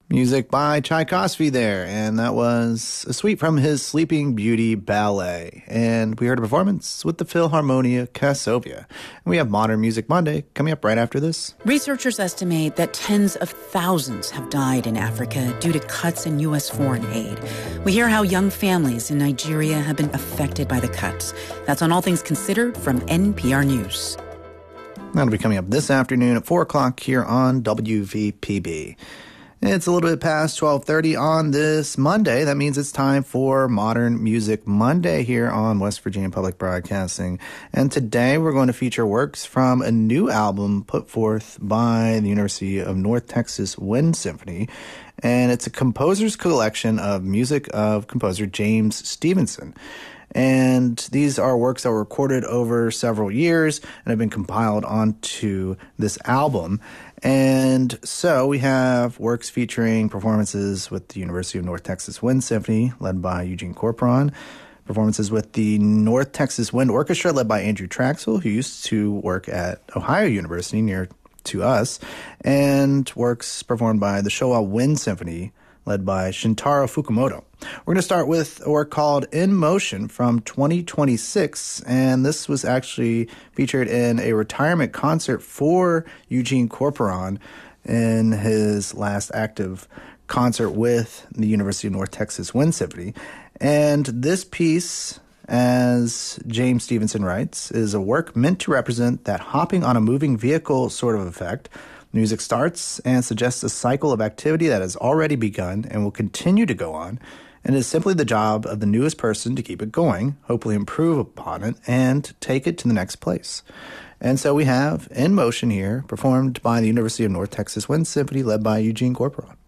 Music by Tchaikovsky there, and that was a suite from his Sleeping Beauty Ballet. And we heard a performance with the Philharmonia Kosovia. And we have Modern Music Monday coming up right after this. Researchers estimate that tens of thousands have died in Africa due to cuts in U.S. foreign aid. We hear how young families in Nigeria have been affected by the cuts. That's on All Things Considered from NPR News. That'll be coming up this afternoon at 4 o'clock here on WVPB. It's a little bit past 12:30 on this Monday. That means it's time for Modern Music Monday here on West Virginia Public Broadcasting. And today we're going to feature works from a new album put forth by the University of North Texas Wind Symphony. And it's a composer's collection of music of composer James Stevenson. And these are works that were recorded over several years and have been compiled onto this album. And so we have works featuring performances with the University of North Texas Wind Symphony, led by Eugene Corporon, performances with the North Texas Wind Orchestra, led by Andrew Traxel, who used to work at Ohio University near to us, and works performed by the Showa Wind Symphony, led by Shintaro Fukumoto. We're going to start with a work called In Motion from 2026, and this was actually featured in a retirement concert for Eugene Corporon in his last active concert with the University of North Texas Wind Symphony. And this piece, as James Stevenson writes, is a work meant to represent that hopping on a moving vehicle sort of effect. Music starts and suggests a cycle of activity that has already begun and will continue to go on, and it is simply the job of the newest person to keep it going, hopefully improve upon it, and take it to the next place. And so we have In Motion here, performed by the University of North Texas Wind Symphony, led by Eugene Corporon.